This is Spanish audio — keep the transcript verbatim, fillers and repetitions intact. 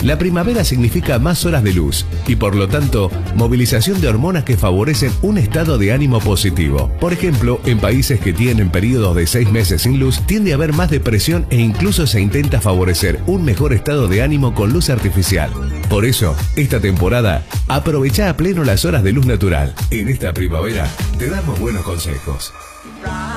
La primavera significa más horas de luz y por lo tanto movilización de hormonas que favorecen un estado de ánimo positivo. Por ejemplo, en países que tienen periodos de seis meses sin luz tiende a haber más depresión e incluso se intenta favorecer un mejor estado de ánimo con luz artificial. Por eso, esta temporada, aprovecha a pleno las horas de luz natural. En esta primavera te damos buenos consejos.